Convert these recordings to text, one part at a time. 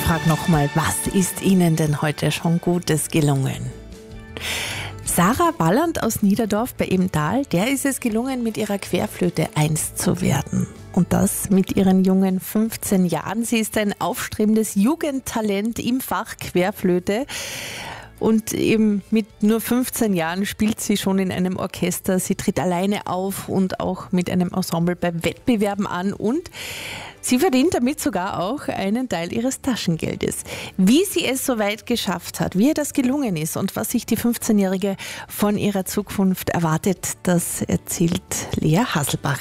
frage nochmal, was ist Ihnen denn heute schon Gutes gelungen? Sarah Walland aus Niederdorf bei Ebenthal, der ist es gelungen, mit ihrer Querflöte 1 zu werden. Und das mit ihren jungen 15 Jahren. Sie ist ein aufstrebendes Jugendtalent im Fach Querflöte. Und eben mit nur 15 Jahren spielt sie schon in einem Orchester. Sie tritt alleine auf und auch mit einem Ensemble bei Wettbewerben an. Und sie verdient damit sogar auch einen Teil ihres Taschengeldes. Wie sie es so weit geschafft hat, wie ihr das gelungen ist und was sich die 15-Jährige von ihrer Zukunft erwartet, das erzählt Lea Hasselbach.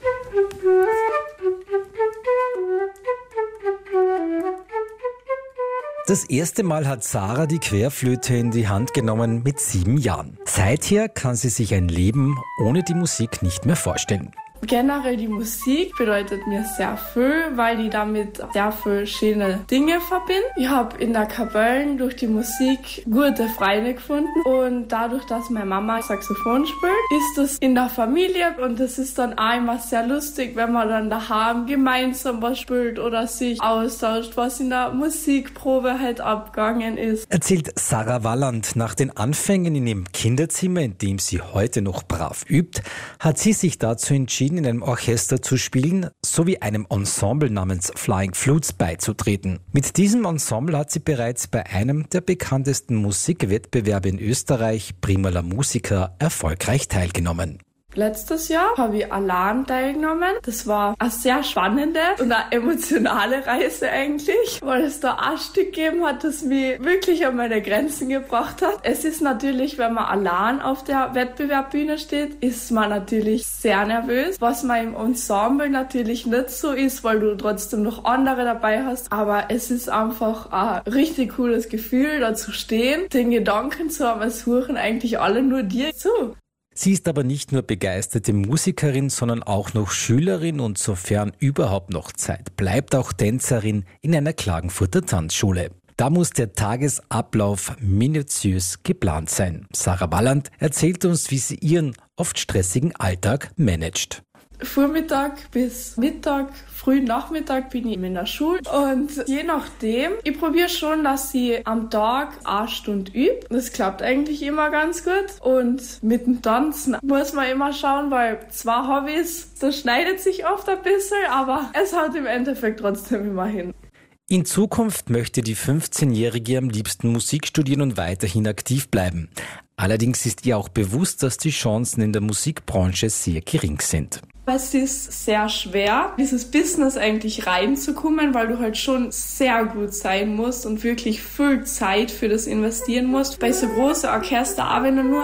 Das erste Mal hat Sarah die Querflöte in die Hand genommen mit 7 Jahren. Seither kann sie sich ein Leben ohne die Musik nicht mehr vorstellen. Generell die Musik bedeutet mir sehr viel, weil ich damit sehr viele schöne Dinge verbinde. Ich habe in der Kapelle durch die Musik gute Freunde gefunden und dadurch, dass meine Mama Saxophon spielt, ist das in der Familie und das ist dann auch immer sehr lustig, wenn man dann daheim gemeinsam was spielt oder sich austauscht, was in der Musikprobe halt abgegangen ist. Erzählt Sarah Walland. Nach den Anfängen in ihrem Kinderzimmer, in dem sie heute noch brav übt, hat sie sich dazu entschieden, in einem Orchester zu spielen, sowie einem Ensemble namens Flying Flutes beizutreten. Mit diesem Ensemble hat sie bereits bei einem der bekanntesten Musikwettbewerbe in Österreich, Prima la Musica, erfolgreich teilgenommen. Letztes Jahr habe ich allein teilgenommen. Das war eine sehr spannende und eine emotionale Reise eigentlich, weil es da ein Stück gegeben hat, das mich wirklich an meine Grenzen gebracht hat. Es ist natürlich, wenn man allein auf der Wettbewerbbühne steht, ist man natürlich sehr nervös, was man im Ensemble natürlich nicht so ist, weil du trotzdem noch andere dabei hast. Aber es ist einfach ein richtig cooles Gefühl, da zu stehen, den Gedanken zu haben, es suchen eigentlich alle nur dir zu. Sie ist aber nicht nur begeisterte Musikerin, sondern auch noch Schülerin und sofern überhaupt noch Zeit bleibt, auch Tänzerin in einer Klagenfurter Tanzschule. Da muss der Tagesablauf minutiös geplant sein. Sarah Walland erzählt uns, wie sie ihren oft stressigen Alltag managt. Vormittag bis Mittag, frühen Nachmittag bin ich in der Schule und je nachdem, ich probiere schon, dass ich am Tag 1 Stunde übe. Das klappt eigentlich immer ganz gut und mit dem Tanzen muss man immer schauen, weil 2 Hobbys, das schneidet sich oft ein bisschen, aber es haut im Endeffekt trotzdem immer hin. In Zukunft möchte die 15-Jährige am liebsten Musik studieren und weiterhin aktiv bleiben. Allerdings ist ihr auch bewusst, dass die Chancen in der Musikbranche sehr gering sind. Es ist sehr schwer, dieses Business eigentlich reinzukommen, weil du halt schon sehr gut sein musst und wirklich viel Zeit für das investieren musst. Bei so großen Orchester, auch wenn du nur